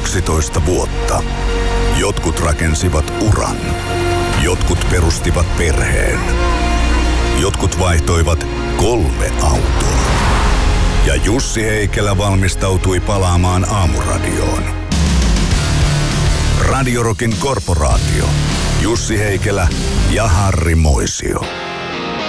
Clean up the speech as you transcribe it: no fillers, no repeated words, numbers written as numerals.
11 vuotta. Jotkut rakensivat uran. Jotkut perustivat perheen. Jotkut vaihtoivat 3 autoa. Ja Jussi Heikelä valmistautui palaamaan Aamuradioon. Radio Rockin korporaatio. Jussi Heikelä ja Harri Moisio.